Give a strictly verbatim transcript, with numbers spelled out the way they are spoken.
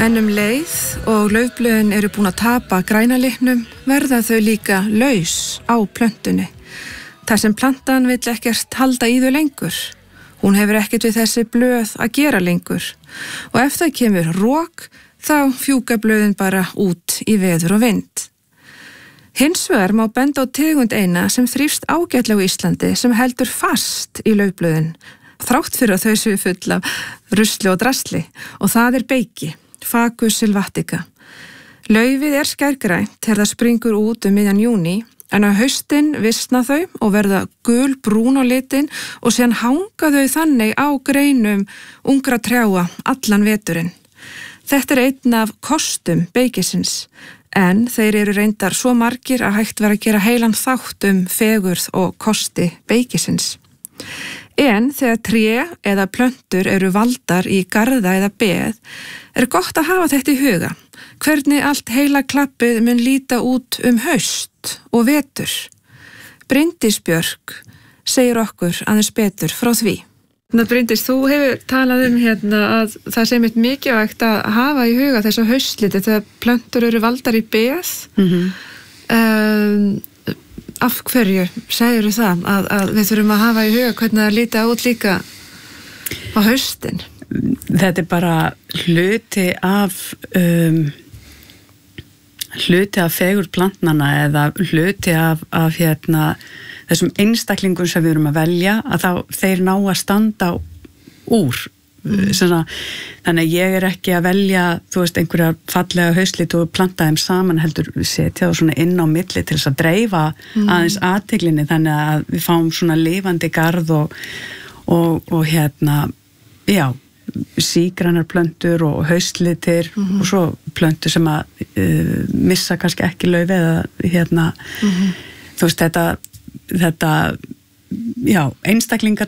En um leið og laufblöðin eru búin að tapa græna litnum verða þau líka laus á plöntunni. Það sem plantan vill ekkert halda í þau lengur. Hún hefur ekkert við þessi blöð að gera lengur og ef það kemur rok þá fjúka blöðin bara út í veður og vind. Hins vegar má benda á tegund eina sem þrífst ágætlega á Íslandi sem heldur fast í laufblöðin þrátt fyrir að þau séu full af rusli og drasli og það er beiki, Fagus sylvatica. Laufið er skærgrænt þegar það springur út um miðjan júní en á haustin visna þau og verða gul brún á litin og síðan hanga þau þannig á greinum ungra trjáa allan veturinn. Þetta er einn af kostum beikisins en þeir eru reyndar svo margir að hægt vera að gera heilan þátt um fegurð og kosti beikisins. En þegar tré eða plöntur eru valdar í garða eða beð er gott að hafa þetta í huga. Hvernig allt heila klappið mun líta út um haust og vetur. Bryndís Björk segir okkur aðeins betur frá því. Ná Bryndís, þú hefur talað um hérna að það sé mitt mikilvægt að hafa í huga þessa haustliti þegar plöntur eru valdar í beð. Mm-hmm. um, af hverju segir þú það að, að við þurfum að hafa í huga hvernig það líta út líka á haustin? Þetta er bara hluti af um, hluti af fegur plantnana eða hluti af, af hérna, þessum einstaklingum sem við erum að velja að þá þeir ná að standa úr mm. svona, þannig að ég er ekki að velja þú veist einhverja fallega haustlit og planta þeim saman heldur setja þá svona inn á milli til þess að dreifa mm. aðeins athyglinni þannig að við fáum svona lifandi garð og, og, og hérna já sígrænar plöntur og haustlitir mm-hmm. og svo plöntur sem að uh, missa kannski ekki lauf eða hérna mm-hmm. þú veist þetta þetta já, einstaklingarnir